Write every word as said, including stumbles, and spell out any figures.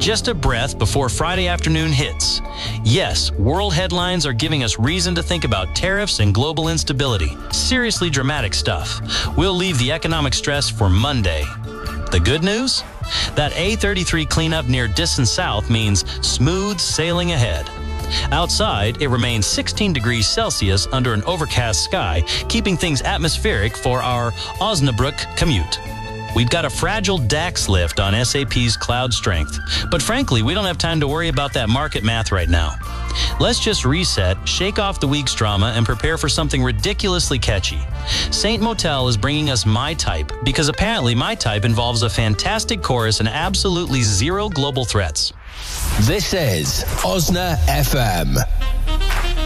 just a breath before Friday afternoon hits. Yes, world headlines are giving us reason to think about tariffs and global instability. Seriously dramatic stuff. We'll leave the economic stress for Monday. The good news? That A thirty-three cleanup near Disson South means smooth sailing ahead. Outside, it remains sixteen degrees Celsius under an overcast sky, keeping things atmospheric for our Osnabrück commute. We've got a fragile DAX lift on S A P's cloud strength, but frankly, we don't have time to worry about that market math right now. Let's just reset, shake off the week's drama, and prepare for something ridiculously catchy. Saint Motel is bringing us My Type, because apparently My Type involves a fantastic chorus and absolutely zero global threats. This is Osna F M.